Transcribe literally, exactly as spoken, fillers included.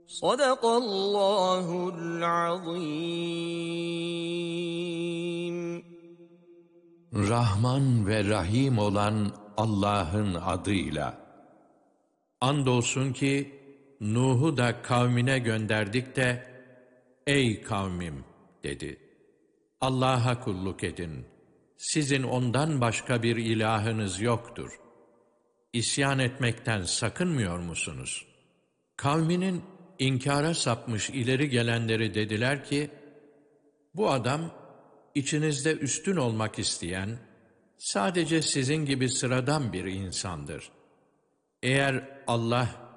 Sadakallahul azim. Rahman ve Rahim olan Allah'ın adıyla. Andolsun ki Nuh'u da kavmine gönderdik de, ey kavmim dedi. Allah'a kulluk edin. Sizin ondan başka bir ilahınız yoktur. İsyan etmekten sakınmıyor musunuz? Kavminin inkara sapmış ileri gelenleri dediler ki, bu adam içinizde üstün olmak isteyen, sadece sizin gibi sıradan bir insandır. Eğer Allah